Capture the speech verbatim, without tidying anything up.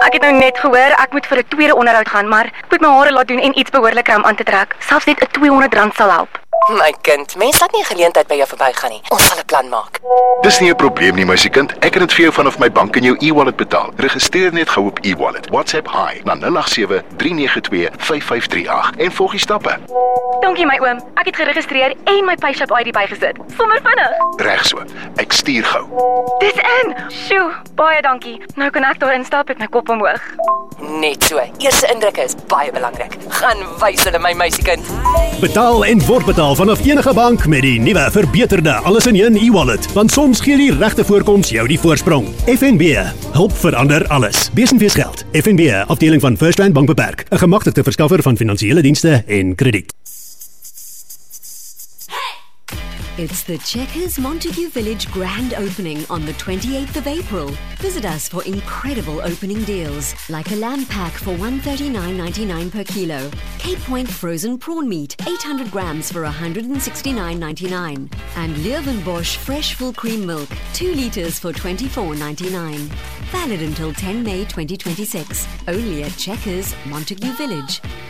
Ek het nou net gehoor, ek moet vir 'n tweede onderhoud gaan, maar ek moet my hare laat doen en iets behoorlik kram aan te trek. Selfs net 'n tweehonderd rand sal help. My kind, mens laat nie 'n geleentheid by jou verbygaan nie. Ons sal 'n plan maak. Dis nie 'n probleem nie, meisiekind. Ek kan dit vir jou vanaf my bank in jou e-wallet betaal. Registreer net gou op e-wallet. WhatsApp hi na nul agt sewe drie nege twee vyf vyf drie agt en volg die stappe. Dankie my oom. Ek het geregistreer en my Payshap I D bygesit. Sommer vinnig. Reg so. Ek stuur gou. Dis in. Sjoe, baie dankie. Nou kan ek daar instap met my kop omhoog. Net so. Eerste indrukke is baie belangrik. Gaan wys hulle my meisiekind. Betaal en word betaal vanaf enige bank met die nuwe verbeterde alles in een e-wallet. Want soms gee die regte voorkoms jou die voorsprong. F N B, hulp verander alles. Besenfees geld. F N B, afdeling van FirstRand Bank beperk. 'n gemagtigde verskaffer van finansiële dienste en krediet. It's the Checkers Montague Village grand opening on the twenty-eighth of April. Visit us for incredible opening deals, like a lamb pack for one hundred thirty-nine ninety-nine per kilo, Cape Point frozen prawn meat, eight hundred grams for one hundred sixty-nine ninety-nine, and Leeuwenbosch fresh full cream milk, two litres for twenty-four ninety-nine. Valid until ten May twenty twenty-six, only at Checkers Montague Village.